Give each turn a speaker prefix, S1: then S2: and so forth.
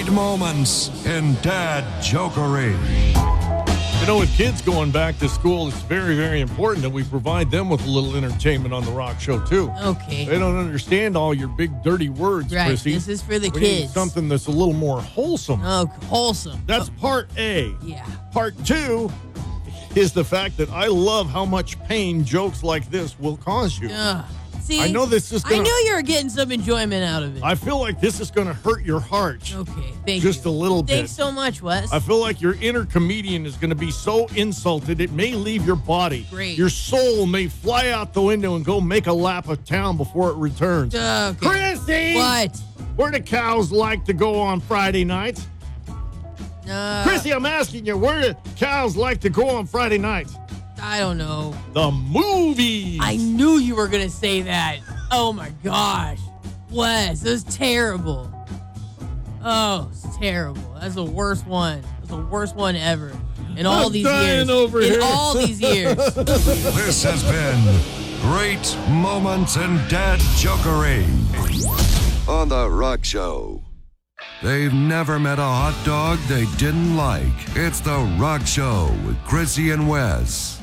S1: Great moments in Dad Jokery.
S2: You know, with kids going back to school, it's very, very important that we provide them with a little entertainment on the Rock Show, too.
S3: Okay.
S2: They don't understand all your big, dirty words,
S3: Right.
S2: Chrissy.
S3: This is for the
S2: We need
S3: kids.
S2: something that's a little more wholesome.
S3: Oh, wholesome.
S2: That's part A.
S3: Yeah.
S2: Part 2 is the fact that I love how much pain jokes like this will cause you.
S3: See,
S2: I know this is
S3: I
S2: gonna-
S3: knew you were getting some enjoyment out of it.
S2: I feel like this is going to hurt your heart.
S3: Okay, thank you.
S2: Just a little bit.
S3: Thanks so much, Wes.
S2: I feel like your inner comedian is going to be so insulted it may leave your body.
S3: Great.
S2: Your soul may fly out the window and go make a lap of town before it returns.
S3: Okay.
S2: Chrissy!
S3: What?
S2: Where do cows like to go on Friday nights? Chrissy, I'm asking you, where do cows like to go on Friday nights?
S3: I don't know.
S2: The movies.
S3: I knew you were going to say that. Oh, my gosh. Wes, that was terrible. Oh, it's terrible. That's the worst one. That's the worst one ever. In all
S2: I'm
S3: these
S2: dying
S3: years.
S2: over
S3: in
S2: here.
S3: all these years.
S1: This has been Great Moments in Dad Jokery on The Rock Show. They've never met a hot dog they didn't like. It's The Rock Show with Chrissy and Wes.